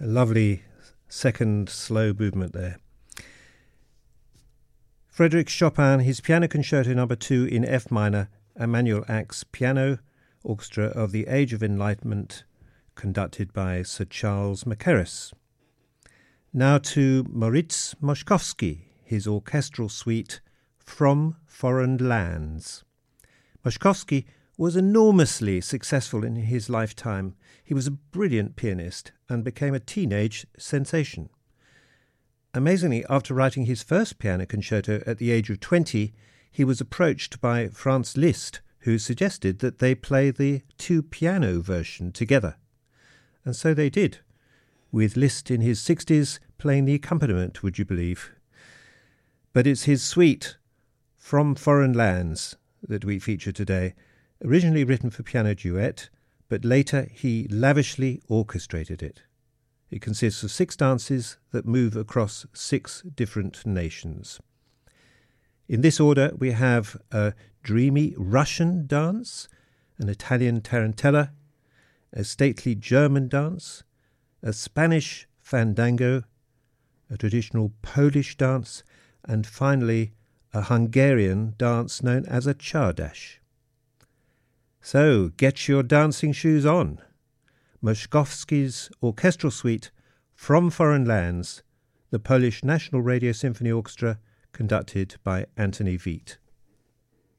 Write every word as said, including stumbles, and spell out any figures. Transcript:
A lovely second slow movement there. Frédéric Chopin, his Piano Concerto number two in F minor, Emmanuel Ax Piano Orchestra of the Age of Enlightenment, conducted by Sir Charles Mackerras. Now to Moritz Moszkowski, his orchestral suite From Foreign Lands. Moszkowski was enormously successful in his lifetime. He was a brilliant pianist and became a teenage sensation. Amazingly, after writing his first piano concerto at the age of twenty, he was approached by Franz Liszt, who suggested that they play the two-piano version together. And so they did, with Liszt in his sixties playing the accompaniment, would you believe? But it's his suite, From Foreign Lands, that we feature today, originally written for piano duet, but later he lavishly orchestrated it. It consists of six dances that move across six different nations. In this order, we have a dreamy Russian dance, an Italian tarantella, a stately German dance, a Spanish fandango, a traditional Polish dance, and finally a Hungarian dance known as a czardas. So, get your dancing shoes on. Moszkowski's orchestral suite From Foreign Lands, the Polish National Radio Symphony Orchestra, conducted by Antoni Veit.